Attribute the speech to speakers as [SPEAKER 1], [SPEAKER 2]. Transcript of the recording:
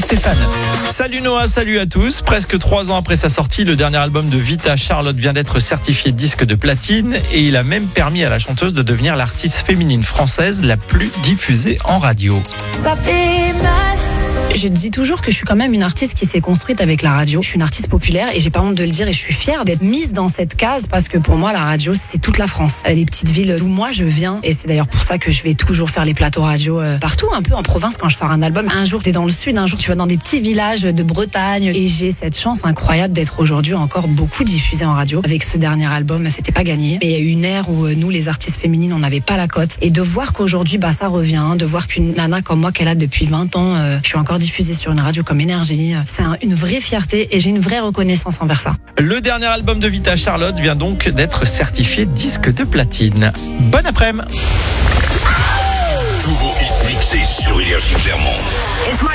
[SPEAKER 1] Stéphane.
[SPEAKER 2] Salut Noah, salut à tous. Presque 3 ans après sa sortie, le dernier album de Vita, Charlotte, vient d'être certifié disque de platine et il a même permis à la chanteuse de devenir l'artiste féminine française la plus diffusée en radio.
[SPEAKER 3] Ça fait mal.
[SPEAKER 4] Je dis toujours que je suis quand même une artiste qui s'est construite avec la radio. Je suis une artiste populaire et j'ai pas honte de le dire et je suis fière d'être mise dans cette case parce que pour moi la radio c'est toute la France. Les petites villes d'où moi je viens et c'est d'ailleurs pour ça que je vais toujours faire les plateaux radio partout, un peu en province quand je sors un album. Un jour t'es dans le sud, un jour tu vas dans des petits villages de Bretagne et j'ai cette chance incroyable d'être aujourd'hui encore beaucoup diffusée en radio. Avec ce dernier album, c'était pas gagné. Mais il y a eu une ère où nous les artistes féminines on n'avait pas la cote et de voir qu'aujourd'hui ça revient, de voir qu'une nana comme moi qu'elle a depuis 20 ans, je suis encore diffusée sur une radio comme Énergie, c'est une vraie fierté et j'ai une vraie reconnaissance envers ça.
[SPEAKER 2] Le dernier album de Vita, Charlotte, vient donc d'être certifié disque de platine. Bon après-midi.
[SPEAKER 5] Tous vos hits mixés sur Énergie Clermont.